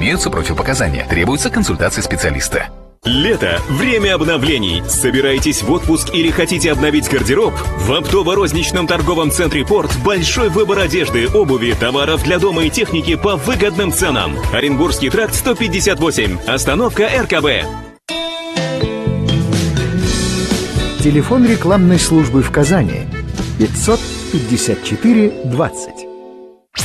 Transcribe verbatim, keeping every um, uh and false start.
Имеются противопоказания. Требуется консультация специалиста. Лето – время обновлений. Собираетесь в отпуск или хотите обновить гардероб? В оптово-розничном торговом центре «Порт» большой выбор одежды, обуви, товаров для дома и техники по выгодным ценам. Оренбургский тракт сто пятьдесят восемь. Остановка эр ка бэ. Телефон рекламной службы в Казани пятьсот пятьдесят четыре двадцать.